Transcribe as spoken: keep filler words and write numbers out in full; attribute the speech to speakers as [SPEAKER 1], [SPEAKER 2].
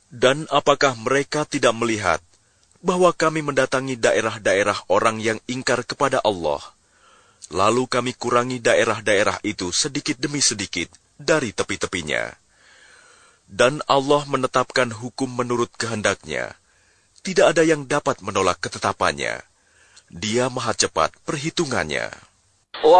[SPEAKER 1] Dan apakah mereka tidak melihat bahwa kami mendatangi daerah-daerah orang yang ingkar kepada Allah, lalu kami kurangi daerah-daerah itu sedikit demi sedikit dari tepi-tepinya. Dan Allah menetapkan hukum menurut kehendaknya. Tidak ada yang dapat menolak ketetapannya. Dia maha cepat perhitungannya.